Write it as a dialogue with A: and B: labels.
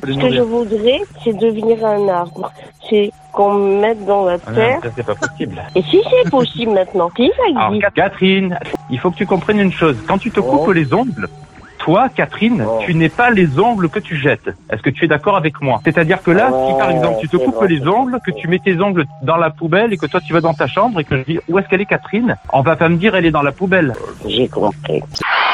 A: faut les
B: Ce que je
A: nourrir.
B: voudrais, c'est devenir un arbre. C'est qu'on me mette dans la
A: Ah non,
B: terre.
A: ça c'est pas possible.
B: Et si c'est possible maintenant, si ça
A: Alors
B: existe.
A: Catherine, il faut que tu comprennes une chose. Quand tu te coupes
B: Oh.
A: les ongles, toi, Catherine,
B: Oh.
A: tu n'es pas les ongles que tu jettes. Est-ce que tu es d'accord avec moi? C'est-à-dire que là, si par exemple tu te
B: c'est
A: coupes
B: bon.
A: les ongles, que tu mets tes ongles dans la poubelle et que toi tu vas dans ta chambre et que je dis où est-ce qu'elle est Catherine, on va pas me dire elle est dans la poubelle.
B: J'ai compris.